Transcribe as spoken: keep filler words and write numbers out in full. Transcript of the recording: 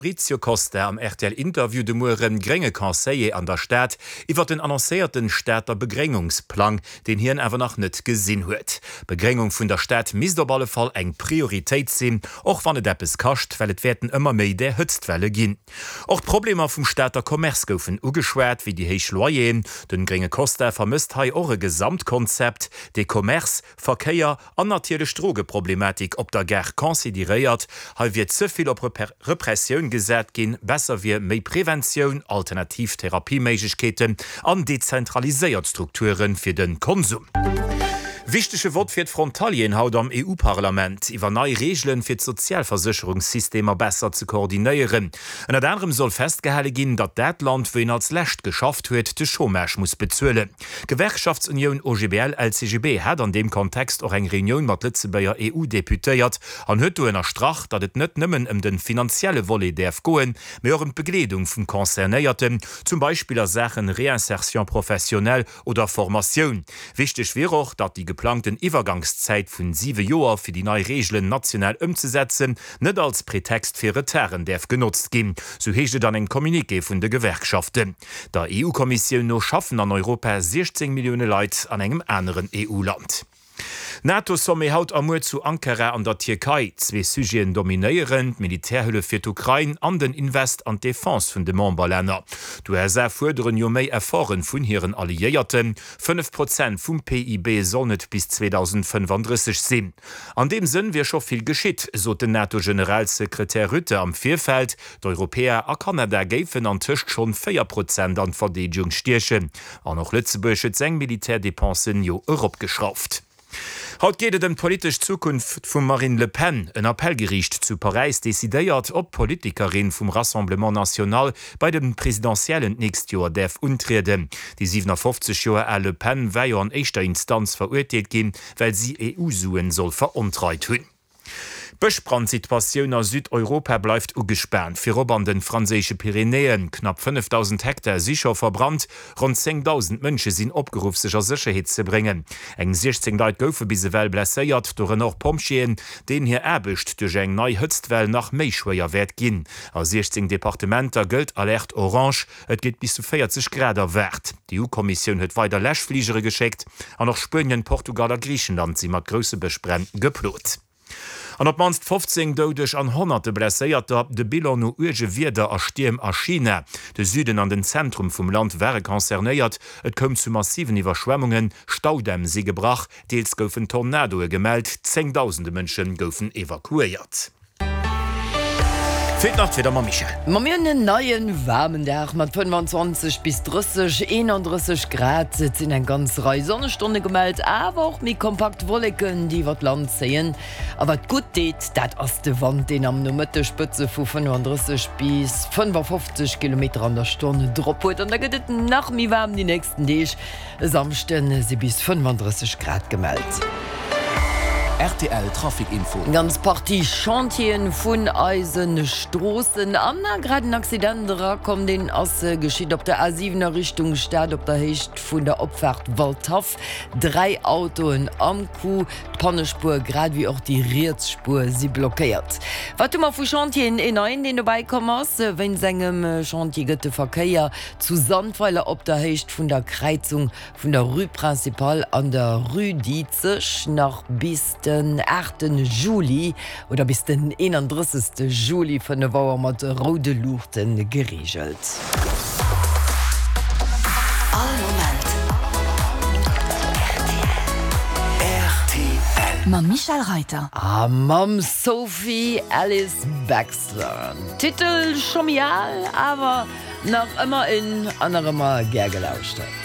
Fabrizio Costa am R T L-Interview de Murem grenge Conseiller an der Stadt iwwer den annoncéierten Städter Begrengungsplan, den hien awer nach net gesinn huet. Begrengung vun der Stadt mis op alle Fall eng Prioritéit sinn, och wann et Deppes kascht, well et werden ëmmer méi der Hëtztwelle ginn. Och Probleme vum Städter Kommerz goufen ugeschwert wie die Heich Loyen, den grenge Costa vermisst hai eure Gesamtkonzept, de Kommerz, Verkeier an natierlech Drogeproblematik op der Ger konsideiert, ha wird zuviel op Repression gesät gin, besser wie méi Prävention, Alternativtherapiemeigketen an dezentraliséiert Strukturen fir den Konsum. Wichtige Wort fir Frontalien haut am E U-Parlament iwwer neii Regeln fir d Sozialversicherungssystemer besser zu koordinieren. En et anderem soll festgehale ginn, dat dat Land woin als Lächt geschafft huet, de Schomersch muss bezuelen. Gewerkschaftsunion O G B L L C G B hat an dem Kontext och eng Reunion mat Lützebeier E U deputéiert, an huet du ennner Strach, dat et net nëmmen ëm den finanzielle Wolle derf goen, mé eurem Bekleedung vum Konzernéierten, zum Beispiel er Sachen Reinsertion professionell oder Formatioun. Wichtig wäre auch, dat die geplanten Übergangszeit vun sieben Joer fir die neue Regeln national umzusetzen, net als Prätext fir Reterren derf genutzt gin, so hechte dann eng Kommuniqué vun de Gewerkschaften. Der E U-Kommission no schaffen an Europa sechzehn Millionen Leiit an engem anderen E U-Land. NATO-Somme haut amur zu Ankara an der Türkei, zwei Sygien dominéieren, Militärhülle fir d'Ukraine an den Invest an Defense vun de Memberlänner. Du er se fuderen jo méi erfahren vun hireieren Alliéierten, fünf Prozent vum P I B soll net bis zweitausendfünfunddreißig sinn. An dem Sinn wie schon viel geschitt, so den NATO-Generalsekretär Rütte am Vierfeld, d'Europäer a Kanada géifen an Tischcht schon vier Prozent an Verdeung stierchen. An noch Lützeburgsche seng Militärdepensen jo Europa geschrauft. Haut geht dem politisch Zukunft vum Marine Le Pen. Ein Appellgericht zu Paris desideiert, ob Politikerin vum Rassemblement National bei dem präsidentiellen nächst Jahr derf untreten. Die siebenundfünfzig Jahre Le Pen wei an echter Instanz verurteilt gin, weil sie E U-Suen soll veruntreit hunn. Böschbrandsituation aus Südeuropa bleibt ugesperrt. Für Rob an den französischen Pyrenäen knapp fünftausend Hektar sicher verbrannt, rund zehntausend Menschen sind abgerufen, sich an Sicherheit zu bringen. Eng sechzehn Leute goufen bis sie well blessiert, durch noch Pomschien, den hier erbischt durch eng neue Hütztwell nach Meischweier Wert gehen. Aus sechzehn Departementer gilt Alert Orange, es geht bis zu vierzig Grad Wert. Die E U-Kommission hat weiter Löschfliegere geschickt, an noch Spanien, Portugal und Griechenland sind mit grossen Besprennten geplot. An op manst fünfzehn doudech an hunderte blesséierter de Bilan no Urge Wider a Stiem a China. De Süden an den Zentrum vum Land wäre konzernéiert, et kom zu massiven Iwerschwemmungen, Staudämm sie gebrach, deels goufen Tornadoe gemeldt, zehntausende Mënschen goufen evakuiert. Ma den neien warmen Dach mat fünfundzwanzig bis dreißig, einunddreißig Grad sinn eng ganz Reihe Sonnenstunde gemeldt, awer auch mi kompakt Wolleken, die wat Land zeien. Aber gut deet, dat ass de Wand den am Nummertte Spitze vu fünfunddreißig bis fünfundfünfzig Kilometer an der Stunde drop huet. An der gedet nach mi warm die nächsten Deeg samsten sie bis fünfunddreißig Grad gemeldt. R T L Trafikinfo. Ganz Partie Chantien vun Eisenstraßen an graden Accidenterer kom den ass äh, geschieht op der A siebener Richtung Stadt op der Hecht vun der Opfahrt Waldhaff. Drei Autoen am Kuh, Pannespur grad wie auch die Rierzspur sie blockiert. Wat du vu Chantien en ein den vorbeikommmers, äh, wenn segem äh, Chantiegëtte Verkeier zu Sandweiler op der Hecht vun der Kreizung vun der Rue Principal an der Rue Dietzech nach bis den achten Juli oder bis den einunddreißigsten Juli vun de Wauer mat Rode Luchten geregelt. R T L. Ma Michael Reiter. Ah, Mam Sophie Alice Baxter. Titel chamial, aber noch immer in anderer Mal ger gelauscht.